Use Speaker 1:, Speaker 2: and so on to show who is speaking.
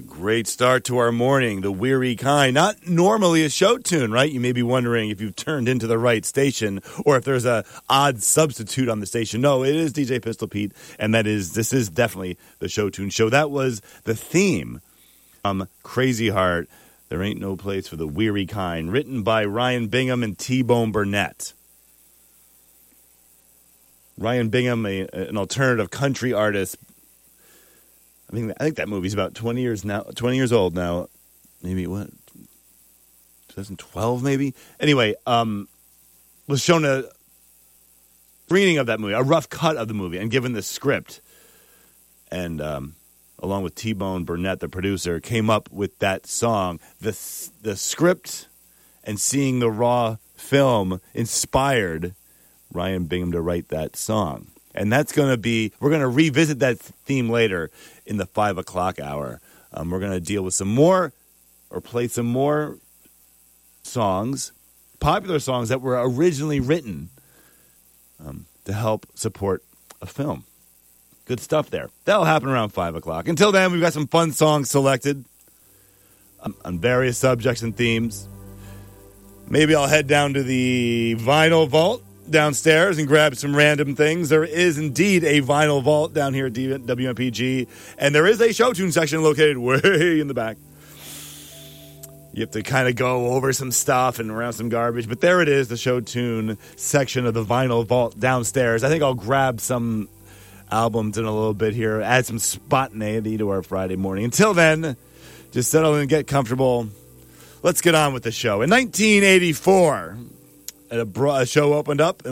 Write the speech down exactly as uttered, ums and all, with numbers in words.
Speaker 1: Great start to our morning, The Weary Kind. Not normally a show tune, right? You may be wondering if you've turned into the right station or if there's a odd substitute on the station. No, it is D J Pistol Pete, and that is this is definitely the show tune show. That was the theme from Crazy Heart, There Ain't No Place for the Weary Kind, written by Ryan Bingham and T-Bone Burnett. Ryan Bingham, a, an alternative country artist. I mean, I think that movie's about twenty years now, twenty years old now. Maybe what, twenty twelve maybe? Anyway, um, was shown a screening of that movie, a rough cut of the movie, and given the script. And um, along with T-Bone Burnett, the producer, came up with that song. The, the script and seeing the raw film inspired Ryan Bingham to write that song. And that's going to be, we're going to revisit that theme later in the five o'clock hour. Um, we're going to deal with some more, or play some more songs, popular songs that were originally written um, to help support a film. Good stuff there. That'll happen around five o'clock. Until then, we've got some fun songs selected um, on various subjects and themes. Maybe I'll head down to the vinyl vault downstairs and grab some random things. There is indeed a vinyl vault down here at W M P G, and there is a show tune section located way in the back. You have to kind of go over some stuff and around some garbage, but there it is, the show tune section of the vinyl vault downstairs. I think I'll grab some albums in a little bit here, add some spontaneity to our Friday morning. Until then, just settle in and get comfortable. Let's get on with the show. In nineteen eighty-four, a, bro- a show opened up